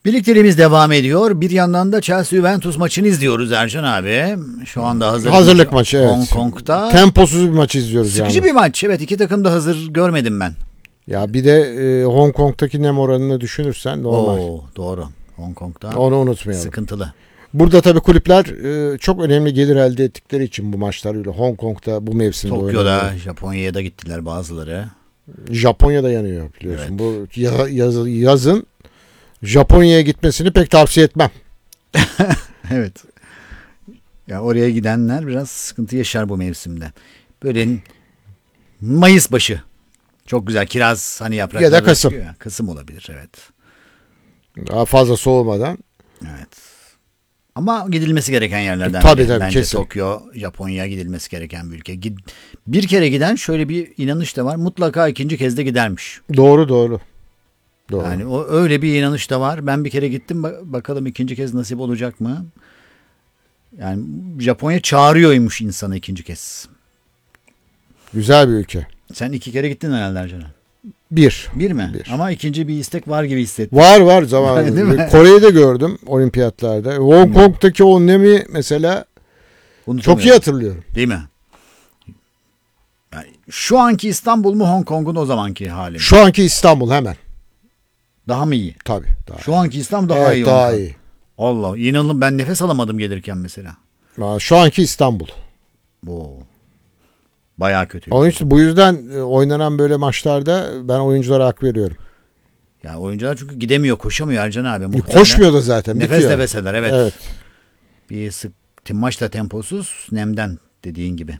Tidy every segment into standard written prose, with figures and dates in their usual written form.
Birlikteliğimiz devam ediyor. Bir yandan da Chelsea-Juventus maçını izliyoruz Ercan abi. Şu anda hazırlık maçı, evet. Hong Kong'da. Temposuz bir maç izliyoruz. Sıkıcı bir maç. Evet, iki takım da hazır görmedim ben. Ya bir de Hong Kong'daki nem oranını düşünürsen normal. Doğru. Hong Kong'da. Onu unutmayalım. Sıkıntılı. Burada tabii kulüpler çok önemli gelir elde ettikleri için bu maçlarıyla Hong Kong'da bu mevsimde Tokyo'da, oynadılar. Japonya'ya da gittiler bazıları. Japonya'da yanıyor biliyorsun. Evet. Bu yazın Japonya'ya gitmesini pek tavsiye etmem. Evet. Ya oraya gidenler biraz sıkıntı yaşar bu mevsimde. Böyle Mayıs başı. Çok güzel kiraz hani yaprakları. Ya da Kasım. Ya. Kasım olabilir, evet. Daha fazla soğumadan. Evet. Ama gidilmesi gereken yerlerden Tabii, biri. tabii, Bence kesin. Tokyo, Japonya'ya gidilmesi gereken bir ülke. Bir kere giden şöyle bir inanış da var. Mutlaka ikinci kez de gidermiş. Doğru. Yani o öyle bir inanış da var. Ben bir kere gittim, bakalım ikinci kez nasip olacak mı? Yani Japonya çağırıyormuş insanı ikinci kez. Güzel bir ülke. Sen 2 kere gittin herhalde Ercan. Bir Mi? Bir. Ama ikinci bir istek var gibi hissettim. Var zamanında. Değil mi? Kore'yi de gördüm olimpiyatlarda. Hong Kong'daki o nemi mesela çok iyi hatırlıyorum. Değil mi? Yani şu anki İstanbul mu, Hong Kong'un o zamanki hali mi? Şu anki İstanbul hemen. Daha mı iyi? Tabii. Şu anki İstanbul daha evet, iyi. daha iyi. Allah, inanın ben nefes alamadım gelirken mesela. Şu anki İstanbul. Bu bayağı kötü. Onun için bu yüzden oynanan böyle maçlarda ben oyunculara hak veriyorum. Ya oyuncular çünkü gidemiyor, koşamıyor Ercan abi. Muhtemelen. Koşmuyor da zaten. Nefes bitiyor. nefeseler, evet. Evet. Bir maç da temposuz, nemden dediğin gibi.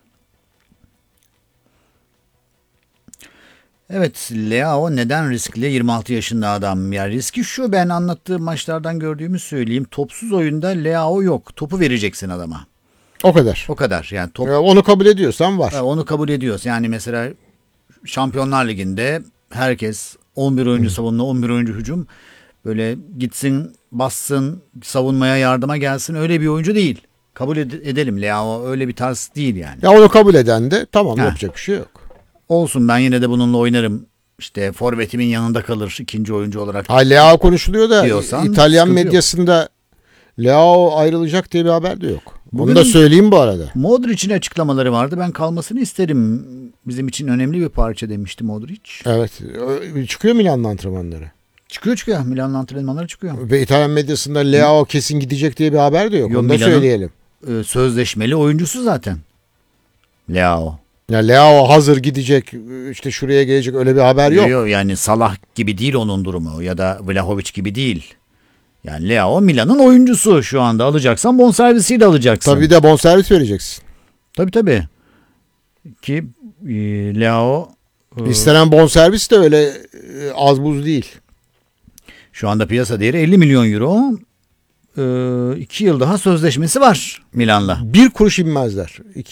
Evet, Leao neden riskli? 26 yaşında adam. Ya riski şu, ben anlattığım maçlardan gördüğümü söyleyeyim. Topsuz oyunda Leao yok. Topu vereceksin adama. O kadar. O kadar. Yani top, Onu kabul ediyorsan var. onu kabul ediyoruz. Yani mesela Şampiyonlar Ligi'nde herkes 11 oyuncu savunma, 11 oyuncu hücum. Böyle gitsin, bassın, savunmaya yardıma gelsin. Öyle bir oyuncu değil. Kabul edelim. Leao öyle bir tarz değil yani. Ya onu kabul eden de tamam, yapacak bir şey yok. Olsun, ben yine de bununla oynarım. İşte forvetimin yanında kalır ikinci oyuncu olarak. Leao konuşuluyor da diyorsan, İtalyan medyasında Leao ayrılacak diye bir haber de yok. Bunu da söyleyeyim bu arada. Modric'in açıklamaları vardı. Ben kalmasını isterim. Bizim için önemli bir parça demişti Modric. Evet. Çıkıyor Milan'ın antrenmanları. Çıkıyor. Milan'ın antrenmanları çıkıyor. Ve İtalyan medyasında Leao kesin gidecek diye bir haber de yok. Onu da Milan'ın söyleyelim. Sözleşmeli oyuncusu zaten. Leao. Ya Leao hazır gidecek, işte şuraya gelecek, öyle bir haber yok. Yani Salah gibi değil onun durumu, ya da Vlahovic gibi değil. Yani Leao Milan'ın oyuncusu şu anda, alacaksan bonservisiyle alacaksın. Tabii de bonservis vereceksin. Tabii. Ki Leao İstenen bonservis de öyle az buz değil. şu anda piyasa değeri 50 milyon euro. 2 yıl daha sözleşmesi var Milan'la. Bir kuruş inmezler.